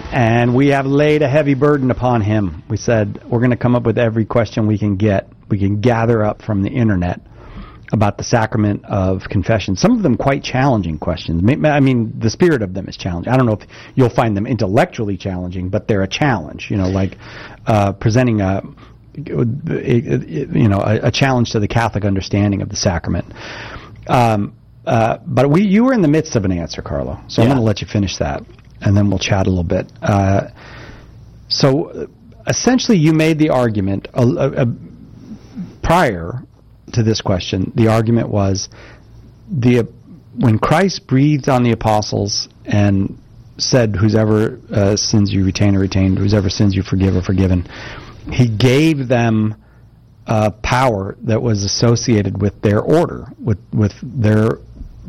And we have laid a heavy burden upon him. We said, we're going to come up with every question we can gather up from the internet about the sacrament of confession. Some of them quite challenging questions. I mean, the spirit of them is challenging. I don't know if you'll find them intellectually challenging, but they're a challenge. like presenting a challenge to the Catholic understanding of the sacrament. But you were in the midst of an answer, Carlo. So I'm going to let you finish that, and then we'll chat a little bit. So essentially, you made the argument prior to this question. The argument was when Christ breathed on the apostles and said, "Whosever sins you retain are retained; whosever sins you forgive are forgiven." He gave them power that was associated with their order, with their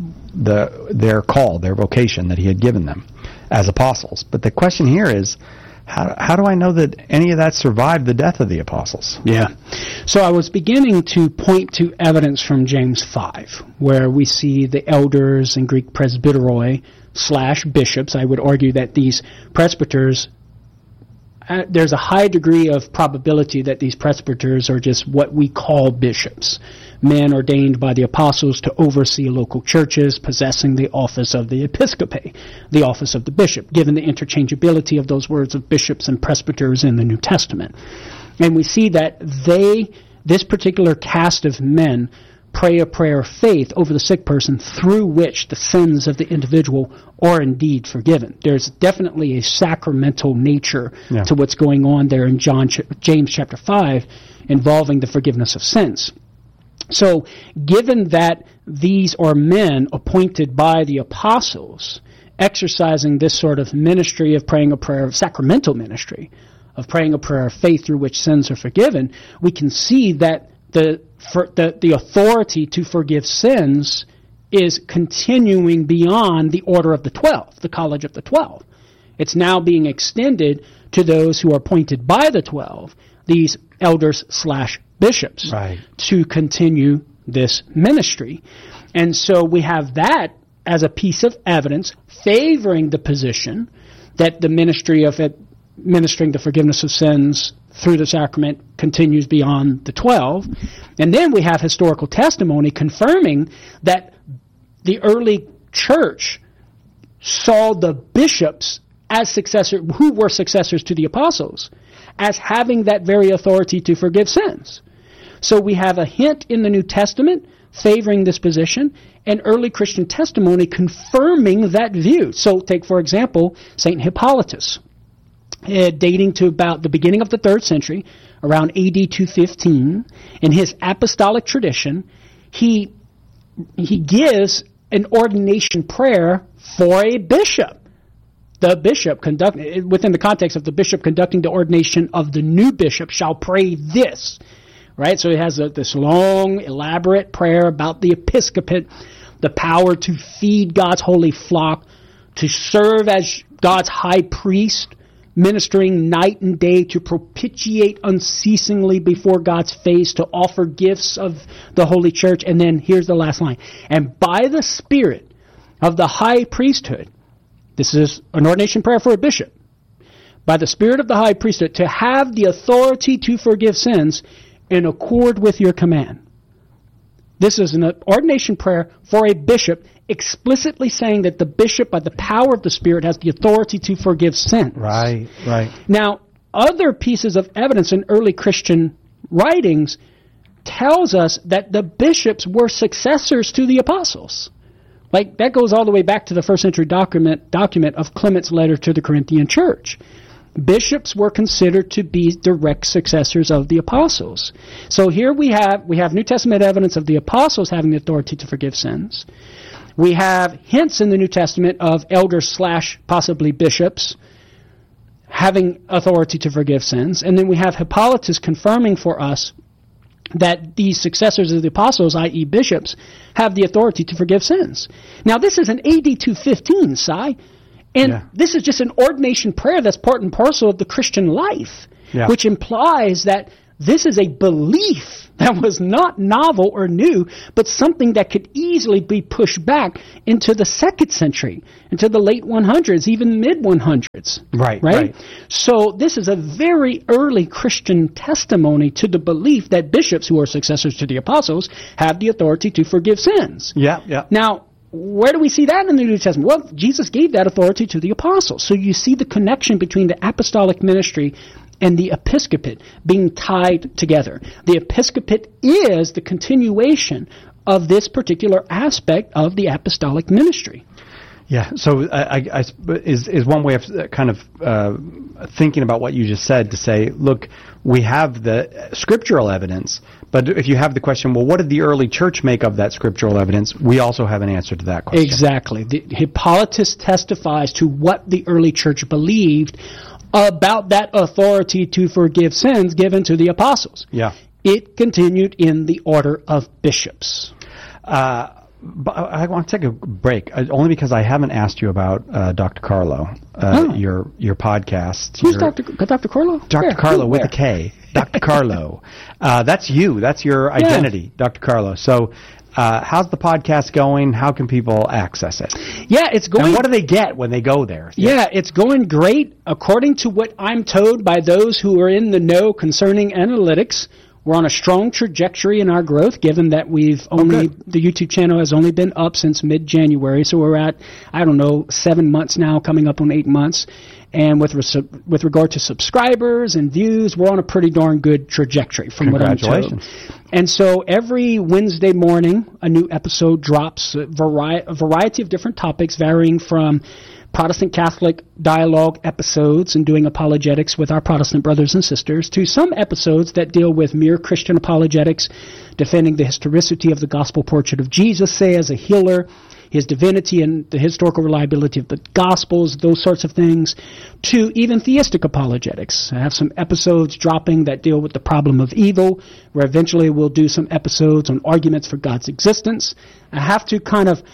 call, their vocation that he had given them as apostles. But the question here is, how do I know that any of that survived the death of the apostles? Yeah. So I was beginning to point to evidence from James 5, where we see the elders and Greek presbyteroi / bishops. I would argue that these presbyters, there's a high degree of probability that these presbyters are just what we call bishops, men ordained by the apostles to oversee local churches, possessing the office of the episcopae, the office of the bishop, given the interchangeability of those words of bishops and presbyters in the New Testament. And we see that this particular cast of men, pray a prayer of faith over the sick person through which the sins of the individual are indeed forgiven. There's definitely a sacramental nature to what's going on there in James chapter 5 involving the forgiveness of sins. So given that these are men appointed by the apostles, exercising this sort of ministry of praying a prayer of sacramental ministry, of praying a prayer of faith through which sins are forgiven, we can see that the authority to forgive sins is continuing beyond the order of the 12, the college of the 12. It's now being extended to those who are appointed by the 12, these elders / bishops, to continue this ministry. And so we have that as a piece of evidence favoring the position that the ministry of ministering the forgiveness of sins through the sacrament continues beyond the 12. And then we have historical testimony confirming that the early church saw the bishops as successors, who were successors to the apostles, as having that very authority to forgive sins. So we have a hint in the New Testament favoring this position, and early Christian testimony confirming that view. So take, for example, St. Hippolytus, dating to about the beginning of the 3rd century, around AD 215. In his apostolic tradition, he gives an ordination prayer for a bishop. The bishop within the context of the bishop conducting the ordination of the new bishop shall pray this. Right? So he has this long, elaborate prayer about the episcopate, the power to feed God's holy flock, to serve as God's high priest, ministering night and day to propitiate unceasingly before God's face, to offer gifts of the Holy Church. And then here's the last line. And by the Spirit of the high priesthood, this is an ordination prayer for a bishop, by the Spirit of the high priesthood, to have the authority to forgive sins in accord with your command. This is an ordination prayer for a bishop, explicitly saying that the bishop, by the power of the Spirit, has the authority to forgive sins. Right. Now, other pieces of evidence in early Christian writings tells us that the bishops were successors to the apostles. Like, that goes all the way back to the 1st century document of Clement's letter to the Corinthian church. Bishops were considered to be direct successors of the apostles. So here we have New Testament evidence of the apostles having the authority to forgive sins. We have hints in the New Testament of elders / possibly bishops having authority to forgive sins. And then we have Hippolytus confirming for us that these successors of the apostles, i.e. bishops, have the authority to forgive sins. Now this is an AD 215, Si. And this is just an ordination prayer that's part and parcel of the Christian life, which implies that this is a belief that was not novel or new, but something that could easily be pushed back into the 2nd century, into the late 100s, even mid 100s. Right. So this is a very early Christian testimony to the belief that bishops, who are successors to the apostles, have the authority to forgive sins. Yeah. Now, where do we see that in the New Testament? Well, Jesus gave that authority to the apostles. So you see the connection between the apostolic ministry and the episcopate being tied together. The episcopate is the continuation of this particular aspect of the apostolic ministry. Yeah, so is one way of kind of thinking about what you just said, to say, look, we have the scriptural evidence, but if you have the question, well, what did the early church make of that scriptural evidence? We also have an answer to that question. Exactly. Hippolytus testifies to what the early church believed about that authority to forgive sins given to the apostles. Yeah. It continued in the order of bishops. But I want to take a break, only because I haven't asked you about Dr. Carlo, your podcast. Who's Dr. Carlo? Dr. Carlo with a K. Dr. Carlo. That's you. That's your identity, Dr. Carlo. So how's the podcast going? How can people access it? Yeah, it's going... And what do they get when they go there? Yeah, it's going great. According to what I'm told by those who are in the know concerning analytics, we're on a strong trajectory in our growth, given that the YouTube channel has only been up since mid-January, so we're at, 7 months now, coming up on 8 months. And with regard to subscribers and views, we're on a pretty darn good trajectory from what I'm told. And so every Wednesday morning, a new episode drops, a variety of different topics, varying from Protestant Catholic dialogue episodes and doing apologetics with our Protestant brothers and sisters, to some episodes that deal with mere Christian apologetics, defending the historicity of the gospel portrait of Jesus, say, as a healer, his divinity and the historical reliability of the Gospels, those sorts of things, to even theistic apologetics. I have some episodes dropping that deal with the problem of evil, where eventually we'll do some episodes on arguments for God's existence. I have to kind of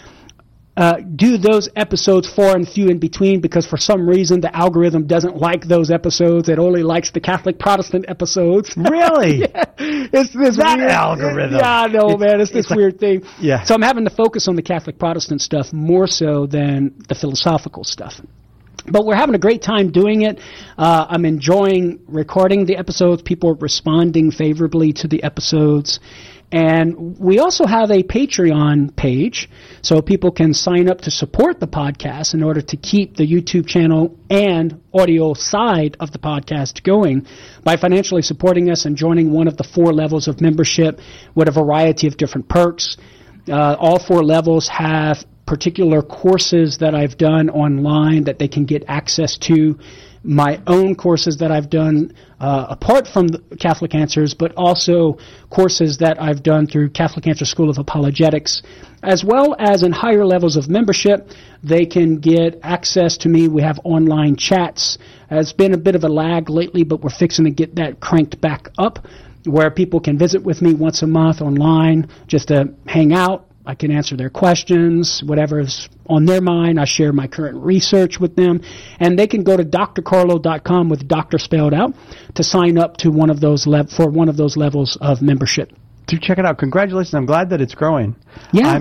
do those episodes far and few in between, because for some reason the algorithm doesn't like those episodes. It only likes the Catholic Protestant episodes. Really? Yeah. It's this that weird algorithm. Yeah, I know, man. It's this weird thing. Yeah. So I'm having to focus on the Catholic Protestant stuff more so than the philosophical stuff. But we're having a great time doing it. I'm enjoying recording the episodes. People are responding favorably to the episodes. And we also have a Patreon page, so people can sign up to support the podcast in order to keep the YouTube channel and audio side of the podcast going by financially supporting us and joining one of the 4 levels of membership with a variety of different perks. All 4 levels have particular courses that I've done online that they can get access to, my own courses that I've done apart from the Catholic Answers, but also courses that I've done through Catholic Answers School of Apologetics, as well as in higher levels of membership. They can get access to me. We have online chats. It's been a bit of a lag lately, but we're fixing to get that cranked back up, where people can visit with me once a month online just to hang out. I can answer their questions, whatever's on their mind. I share my current research with them. And they can go to drcarlo.com with doctor spelled out to sign up to one of those for one of those levels of membership. Do check it out. Congratulations. I'm glad that it's growing. Yeah.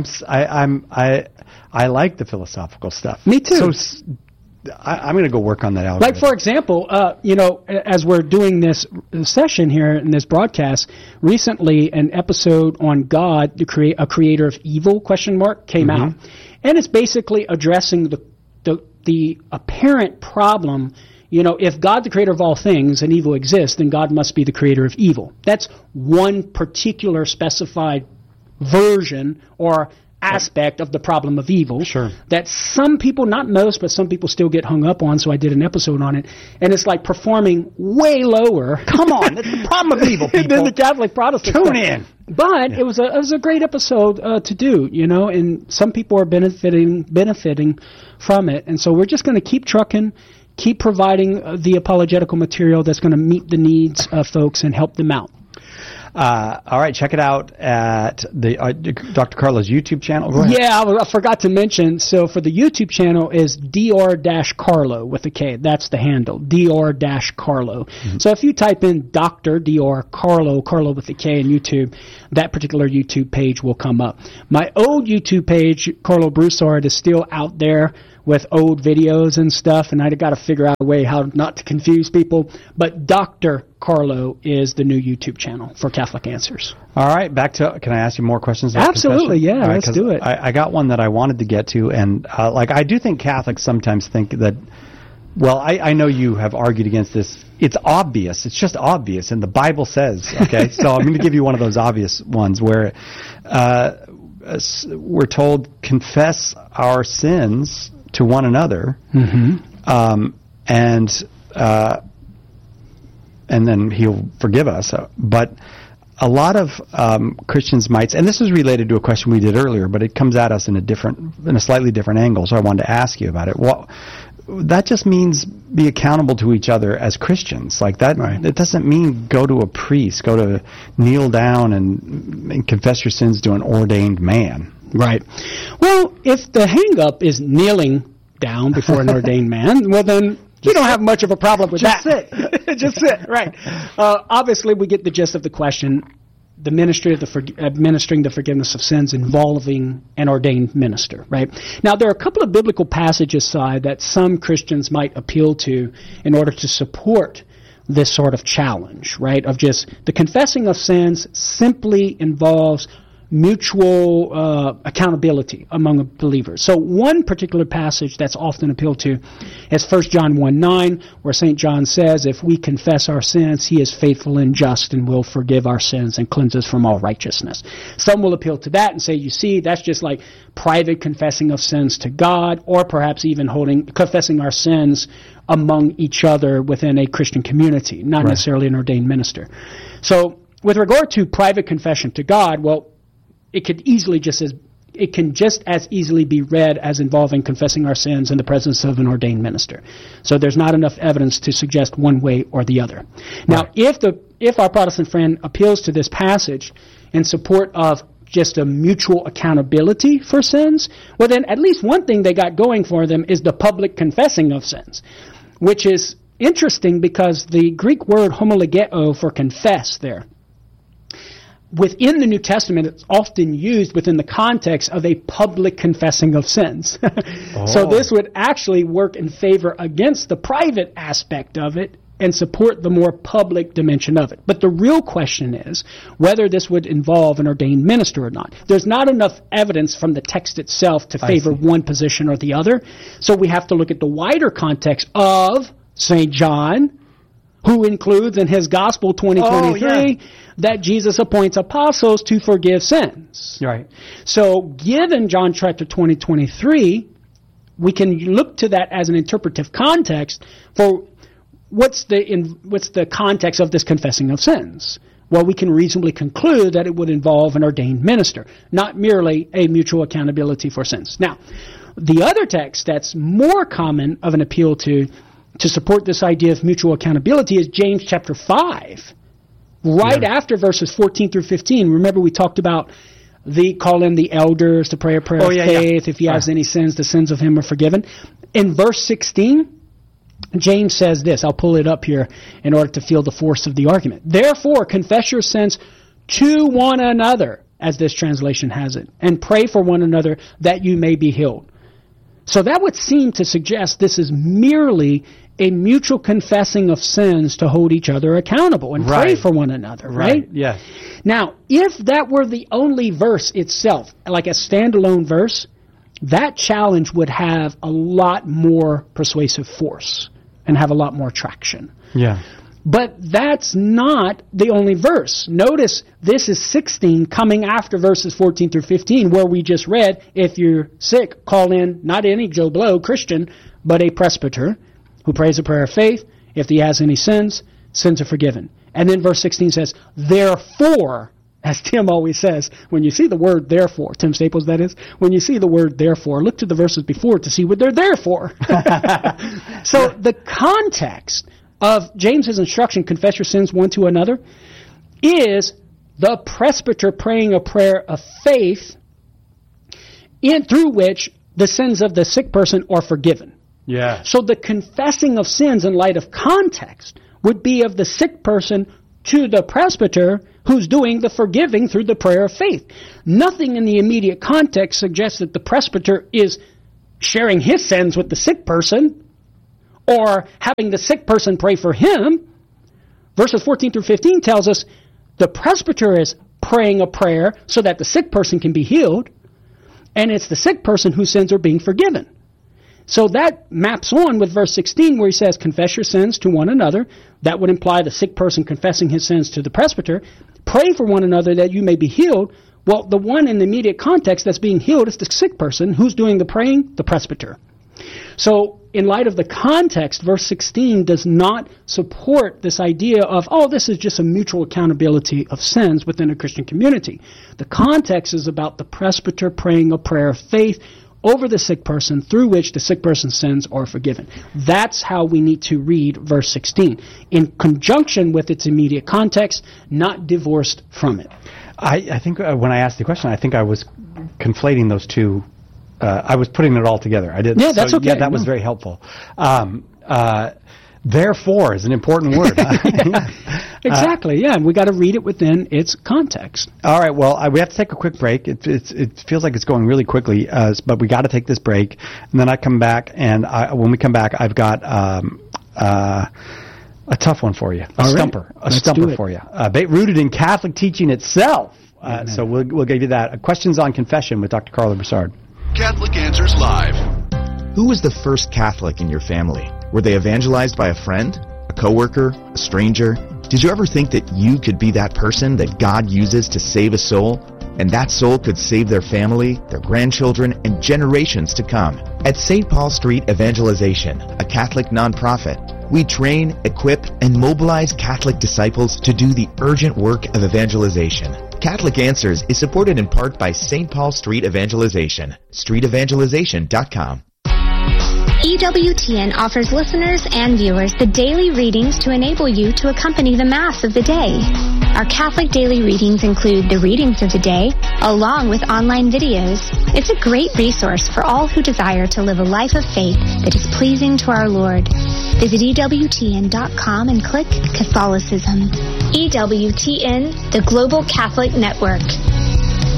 I like the philosophical stuff. Me too. So I'm going to go work on that algorithm. Like, for example, as we're doing this session here in this broadcast, recently an episode on God, a creator of evil, came out. And it's basically addressing the apparent problem. If God, the creator of all things, and evil exists, then God must be the creator of evil. That's one particular specified version or aspect of the problem of evil. Sure. That some people, not most, but some people still get hung up on, so I did an episode on it. And it's like performing way lower. Come on, that's the problem of evil, people. Than the Catholic Protestant. Tune in. But it was a great episode to do, and some people are benefiting from it. And so we're just going to keep trucking, keep providing the apologetical material that's going to meet the needs of folks and help them out. All right, check it out at the Dr. Carlo's YouTube channel. Go ahead. Yeah, I forgot to mention, so for the YouTube channel is Dr-Carlo with a K. That's the handle, Dr-Carlo. Mm-hmm. So if you type in Dr. Carlo with a K in YouTube, that particular YouTube page will come up. My old YouTube page, Carlo Broussard, is still out there with old videos and stuff, and I've got to figure out a way how not to confuse people. But Dr. Carlo is the new YouTube channel for Catholic Answers. All right, back to, can I ask you more questions about Absolutely, confession? yeah, let's do it. I got one that I wanted to get to, and I do think Catholics sometimes think that, well, I know you have argued against this. It's obvious. It's just obvious, and the Bible says, okay? So I'm going to give you one of those obvious ones where we're told, confess our sins to one another, and then He'll forgive us. But a lot of Christians might, and this is related to a question we did earlier, but it comes at us in a slightly different angle. So I wanted to ask you about it. That just means be accountable to each other as Christians. Like that, right. It doesn't mean go to a priest, kneel down and confess your sins to an ordained man. Right. Well, if the hang-up is kneeling down before an ordained man, well then you don't have much of a problem with that. Just sit. Just sit, right. Obviously, we get the gist of the question. The ministry of administering the forgiveness of sins involving an ordained minister, right? Now, there are a couple of biblical passages that some Christians might appeal to in order to support this sort of challenge, right? Of just the confessing of sins simply involves mutual accountability among believers. So one particular passage that's often appealed to is 1 John 1:9, where St. John says, if we confess our sins, He is faithful and just and will forgive our sins and cleanse us from all righteousness. Some will appeal to that and say, you see, that's just like private confessing of sins to God, or perhaps even confessing our sins among each other within a Christian community, not necessarily an ordained minister. So with regard to private confession to God, well, it can just as easily be read as involving confessing our sins in the presence of an ordained minister. So there's not enough evidence to suggest one way or the other. Now, if our Protestant friend appeals to this passage in support of just a mutual accountability for sins, well then at least one thing they got going for them is the public confessing of sins, which is interesting because the Greek word homologeo for confess there, within the New Testament, it's often used within the context of a public confessing of sins. So this would actually work in favor against the private aspect of it and support the more public dimension of it. But the real question is whether this would involve an ordained minister or not. There's not enough evidence from the text itself to favor one position or the other. So we have to look at the wider context of St. John, who includes in his Gospel 2023 that Jesus appoints apostles to forgive sins. Right. So given John chapter 2023, we can look to that as an interpretive context for what's the context of this confessing of sins. Well, we can reasonably conclude that it would involve an ordained minister, not merely a mutual accountability for sins. Now, the other text that's more common of an appeal to support this idea of mutual accountability is James chapter 5. Right after verses 14 through 15. Remember we talked about call in the elders to pray a prayer of faith. If he has any sins, the sins of him are forgiven. In verse 16, James says this. I'll pull it up here in order to feel the force of the argument. Therefore, confess your sins to one another, as this translation has it, and pray for one another that you may be healed. So that would seem to suggest this is merely a mutual confessing of sins to hold each other accountable and pray for one another, right? Yeah. Now, if that were the only verse itself, like a standalone verse, that challenge would have a lot more persuasive force and have a lot more traction. Yeah. But that's not the only verse. Notice this is 16 coming after verses 14 through 15 where we just read, if you're sick, call in not any Joe Blow Christian, but a presbyter who prays a prayer of faith. If he has any sins, sins are forgiven. And then verse 16 says, therefore, as Tim always says, when you see the word therefore, Tim Staples that is, when you see the word therefore, look to the verses before to see what they're there for. So the context of James's instruction, confess your sins one to another, is the presbyter praying a prayer of faith through which the sins of the sick person are forgiven. Yeah. So the confessing of sins in light of context would be of the sick person to the presbyter who's doing the forgiving through the prayer of faith. Nothing in the immediate context suggests that the presbyter is sharing his sins with the sick person or having the sick person pray for him. Verses 14 through 15 tells us the presbyter is praying a prayer so that the sick person can be healed, and it's the sick person whose sins are being forgiven. So that maps on with verse 16 where he says, confess your sins to one another. That would imply the sick person confessing his sins to the presbyter. Pray for one another that you may be healed. Well, the one in the immediate context that's being healed is the sick person. Who's doing the praying? The presbyter. So in light of the context, verse 16 does not support this idea of, this is just a mutual accountability of sins within a Christian community. The context is about the presbyter praying a prayer of faith over the sick person through which the sick person's sins are forgiven. That's how we need to read verse 16, in conjunction with its immediate context, not divorced from it. I think when I asked the question, I think I was conflating those two. I was putting it all together. I did. Yeah, that's okay. Yeah, that was very helpful. Therefore is an important word. Exactly. Yeah, we got to read it within its context. All right. Well, we have to take a quick break. It feels like it's going really quickly, but we got to take this break, and then I come back. And when we come back, I've got a tough one for you, a stumper for you, rooted in Catholic teaching itself. So we'll give you that. Questions on confession with Dr. Carla Broussard. Catholic Answers Live. Who was the first Catholic in your family? Were they evangelized by a friend, a coworker, a stranger? Did you ever think that you could be that person that God uses to save a soul? And that soul could save their family, their grandchildren, and generations to come. At St. Paul Street Evangelization, a Catholic nonprofit, we train, equip, and mobilize Catholic disciples to do the urgent work of evangelization. Catholic Answers is supported in part by St. Paul Street Evangelization, streetevangelization.com. EWTN offers listeners and viewers the daily readings to enable you to accompany the Mass of the day. Our Catholic daily readings include the readings of the day, along with online videos. It's a great resource for all who desire to live a life of faith that is pleasing to our Lord. Visit EWTN.com and click Catholicism. EWTN, the Global Catholic Network.